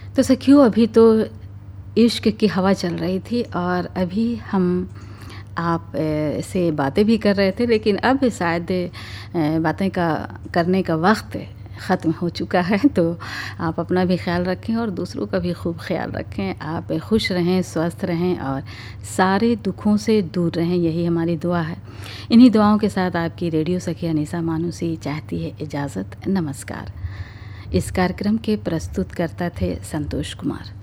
तो सखियों, अभी तो इश्क की हवा चल रही थी और अभी हम आप से बातें भी कर रहे थे, लेकिन अब शायद बातें का करने का वक्त ख़त्म हो चुका है। तो आप अपना भी ख्याल रखें और दूसरों का भी खूब ख्याल रखें। आप खुश रहें, स्वस्थ रहें और सारे दुखों से दूर रहें, यही हमारी दुआ है। इन्हीं दुआओं के साथ आपकी रेडियो सखी अनीसा मानुसी चाहती है इजाज़त। नमस्कार। इस कार्यक्रम के प्रस्तुत करता थे संतोष कुमार।